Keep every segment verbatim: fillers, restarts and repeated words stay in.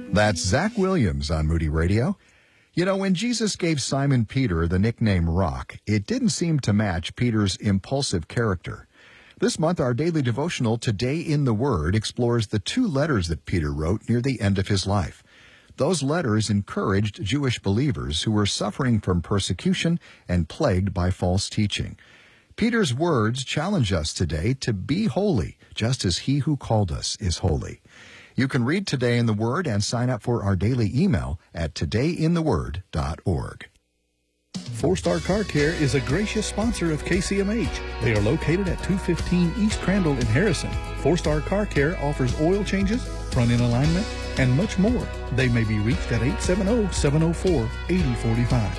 That's Zach Williams on Moody Radio. You know, when Jesus gave Simon Peter the nickname Rock, it didn't seem to match Peter's impulsive character. This month, our daily devotional, Today in the Word, explores the two letters that Peter wrote near the end of his life. Those letters encouraged Jewish believers who were suffering from persecution and plagued by false teaching. Peter's words challenge us today to be holy, just as he who called us is holy. You can read Today in the Word and sign up for our daily email at today in the word dot org. Four Star Car Care is a gracious sponsor of K C M H. They are located at two fifteen East Crandall in Harrison. Four Star Car Care offers oil changes, front-end alignment, and much more. They may be reached at eight seven zero, seven zero four, eight zero four five.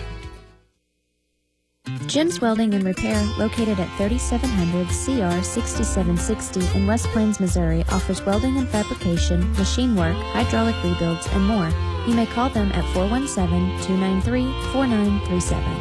Jim's Welding and Repair, located at thirty-seven hundred C R sixty-seven sixty in West Plains, Missouri, offers welding and fabrication, machine work, hydraulic rebuilds, and more. You may call them at four one seven, two nine three, four nine three seven.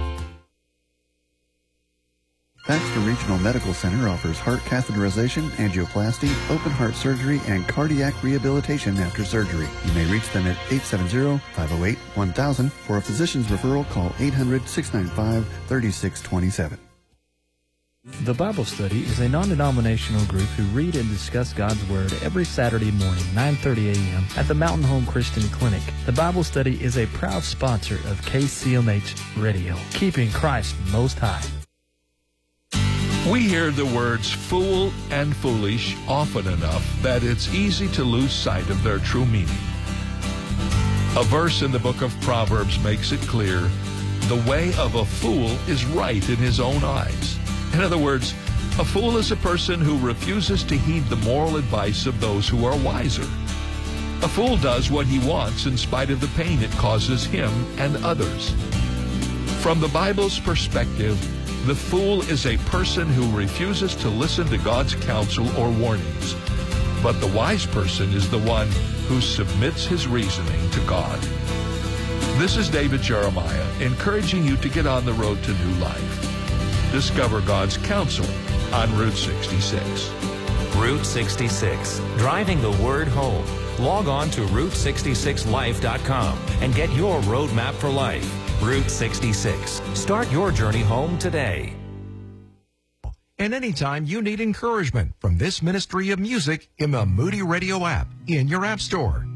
Baxter Regional Medical Center offers heart catheterization, angioplasty, open heart surgery, and cardiac rehabilitation after surgery. You may reach them at eight seven zero, five zero eight, one thousand. For a physician's referral, call eight hundred, six nine five, three six two seven. The Bible Study is a non-denominational group who read and discuss God's Word every Saturday morning, nine thirty a.m. at the Mountain Home Christian Clinic. The Bible Study is a proud sponsor of K C M H Radio, keeping Christ most high. We hear the words fool and foolish often enough that it's easy to lose sight of their true meaning. A verse in the book of Proverbs makes it clear, the way of a fool is right in his own eyes. In other words, a fool is a person who refuses to heed the moral advice of those who are wiser. A fool does what he wants in spite of the pain it causes him and others. From the Bible's perspective, the fool is a person who refuses to listen to God's counsel or warnings. But the wise person is the one who submits his reasoning to God. This is David Jeremiah, encouraging you to get on the road to new life. Discover God's counsel on Route sixty-six. Route sixty-six, driving the word home. Log on to route sixty-six life dot com and get your roadmap for life. Route sixty-six. Start your journey home today. And anytime you need encouragement from this ministry of music in the Moody Radio app in your app store.